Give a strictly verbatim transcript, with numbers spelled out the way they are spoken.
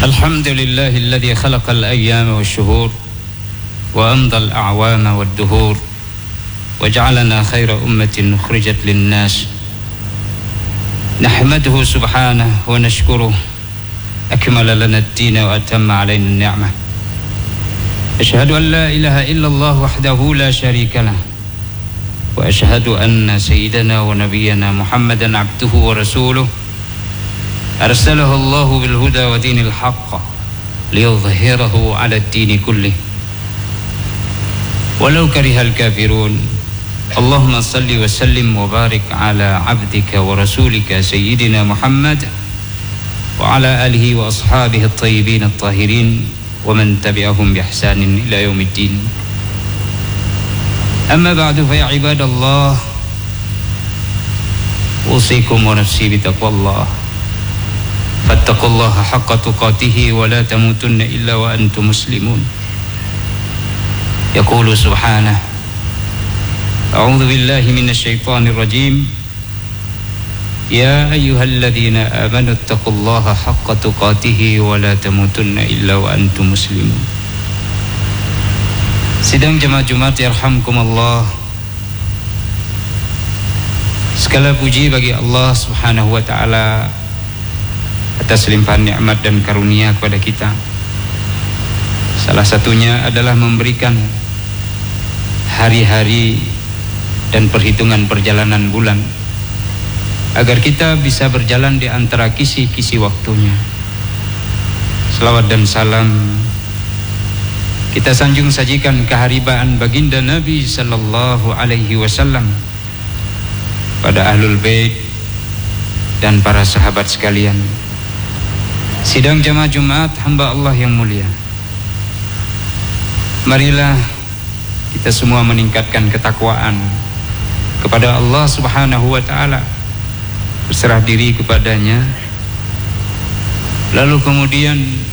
الحمد لله الذي خلق الأيام والشهور وأمضى الأعوام والدهور وجعلنا خير أمة أخرجت للناس نحمده سبحانه ونشكره أكمل لنا الدين وأتم علينا النعمة. أشهد أن لا إله إلا الله وحده لا شريك له وأشهد أن سيدنا ونبينا محمدا عبده ورسوله أرسله الله بالهدى ودين الحق ليظهره على الدين كله ولو كره الكافرون. اللهم صل وسلم وبارك على عبدك ورسولك سيدنا محمد وعلى آله وأصحابه الطيبين الطاهرين ومن تبعهم بإحسان إلى يوم الدين. أما بعد فيا عباد الله أوصيكم ونفسي بتقوى الله فاتقوا الله حق تقاته ولا تموتن إلا وأنتم مسلمون. يقول سبحانه أعوذ بالله من الشيطان الرجيم يا أيها الذين آمنوا اتقوا الله حق تقاته ولا تموتن إلا وأنتم مسلمون. Sidang jemaah Jumat yarhamkumullah. Segala puji bagi Allah Subhanahu wa taala atas limpahan nikmat dan karunia kepada kita. Salah satunya adalah memberikan hari-hari dan perhitungan perjalanan bulan agar kita bisa berjalan di antara kisi-kisi waktunya. Selawat dan salam kita sanjung sajikan keharibaan baginda Nabi sallallahu alaihi wasallam pada ahlul bait dan para sahabat sekalian. Sidang jamaah Jumat hamba Allah yang mulia, marilah kita semua meningkatkan ketakwaan kepada Allah Subhanahu wa taala, berserah diri kepadanya, lalu kemudian